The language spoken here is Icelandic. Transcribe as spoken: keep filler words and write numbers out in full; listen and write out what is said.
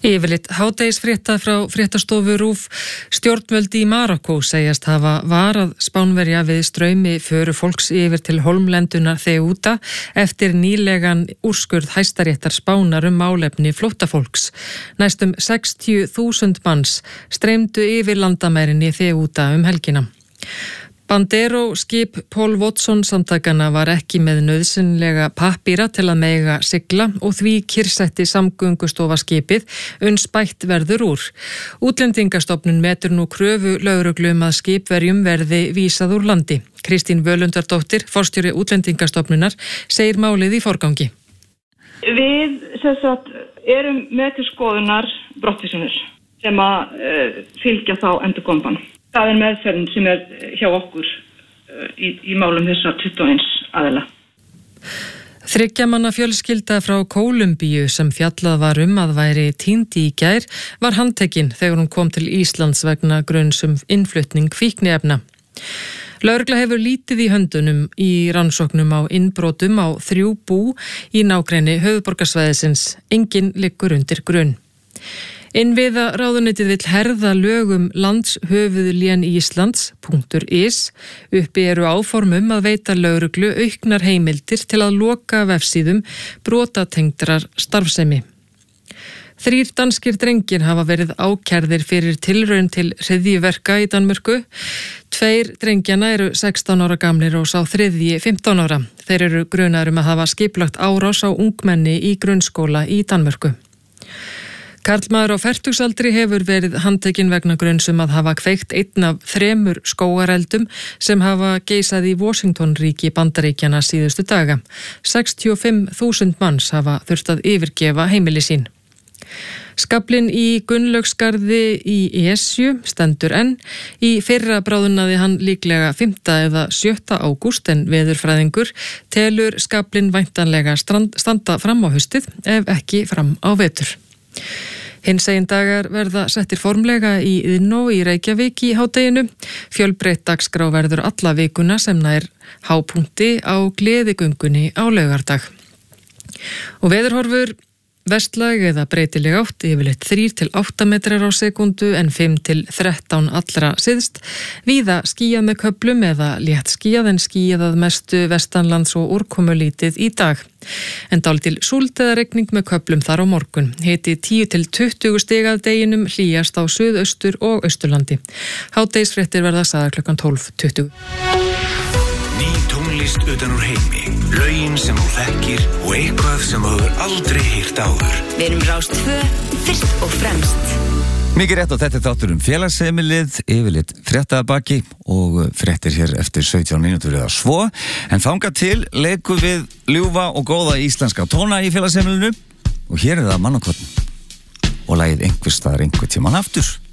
Yfirleitt hádegisfrétta frá fréttastofu RÚV. Stjórnvöld í Marokkó segjast hafa varað Spánverja við straumi föru fólks yfir til hólmlendunar Ceuta eftir nýlegan úrskurð Hæstaréttar Spánar um málefni flóttafólks. Næstum sextíu þúsund manns streymdu yfir landamærin í Ceuta um helgina. Bandero skip Paul Watson samtakana var ekki með nauðsynlega pappíra til að mega sigla og því kyrrsetti samgöngustofa skipið uns bætt verður úr. Útlendingastofnun metur nú kröfu lögreglu um að skipverjum verði vísað úr landi. Kristín Völundardóttir, forstjóri Útlendingastofnunar, segir málið í forgangi. Við sem sagt erum með til skoðunar brottvísanir sem að uh, fylgja þá endurkoman. Það er meðferðin sem er hjá okkur í, í málum þessar tuttugu og eins aðila. Þriggja manna fjölskylda frá Kólumbíu sem fjallað var um að væri týnd í gær var handtekin þegar hún kom til Íslands vegna gruns um innflutning fíkniefna. Lögregla hefur lítið í höndunum í rannsóknum á innbrotum á þrjú bú í nágrenni höfuðborgarsvæðisins. Enginn liggur undir grun. Innviða ráðuneytið vill herða lögum landshöfuðlén Íslands punktur is. Uppi eru áformum að veita lögreglu auknar heimildir til að loka vefsíðum brotatengdrar starfsemi. Þrír danskir drengir hafa verið ákærðir fyrir tilraun til hryðjuverka í Danmörku. Tveir drengjana eru sextán ára gamlir og sá þriðji fimmtán ára. Þeir eru grunaðir um að hafa skipulagt árás á ungmenni í grunnskóla í Danmörku. Karlmaður á fertugsaldri hefur verið handtekinn vegna gruns um að hafa kveikt einn af þremur skógareldum sem hafa geisað í Washington-ríki Bandaríkjanna síðustu daga. sextíu og fimm þúsund manns hafa þurft að yfirgefa heimili sín. Skaflinn í Gunnlaugsgarði í Esju stendur enn. Í fyrra bráðunaði hann líklega fimmta eða sjötta ágúst en veðurfræðingur telur skaflinn væntanlega standa fram á haustið ef ekki fram á vetur. Hinsegin dagar verða settir formlega í Iðnó í Reykjavík í hádeginu. Fjölbreytt dagskrá verður alla vikuna sem nær hápunkti á gleðigöngunni á laugardag. Og veðurhorfur vestlæg eða breytileg átt, yfirleitt þrír til átta metrar á sekundu en fimm til þrettán allra syðst. Víða skýjað með köflum eða létt skýjað en skýjað að mestu vestanlands og úrkomulítið í dag. En dálítil súld eða rigning með köflum þar á morgun. Hiti tíu til tuttugu stig að deginum, hlýjast á suðaustur og austurlandi. Hádegisfréttir verða sagðar klukkan tólf tuttugu. Ný tónlist utan úr heimi, lögin sem þú þekkir og eitthvað sem þú hefur aldrei heyrt áður. Við erum Rás tvö, fyrst og fremst. Mikið rétt og þetta er þáttur um félagsheimilið, yfirleitt fréttabaki og fréttir hér eftir sautján mínútur eða svo. En þangað til leikum við ljúfa og góða íslenska tóna í félagsheimilinu og hér er það Mannakotn og lagið Einhvers staðar einhvern tímann aftur.